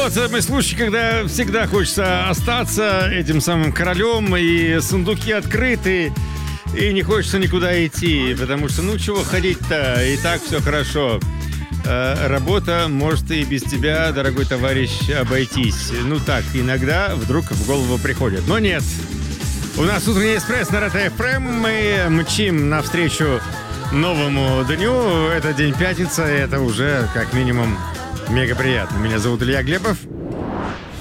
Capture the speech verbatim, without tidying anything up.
тот самый случай, когда всегда хочется остаться этим самым королем, и сундуки открыты, и не хочется никуда идти, потому что, ну, чего ходить-то, и так все хорошо. Э, работа может и без тебя, дорогой товарищ, обойтись. Ну так, иногда вдруг в голову приходит. Но нет. У нас утренний экспресс на РТ-ФМ. Мы мчим навстречу новому дню. Это день пятница, и это уже, как минимум, мега приятно. Меня зовут Илья Глебов.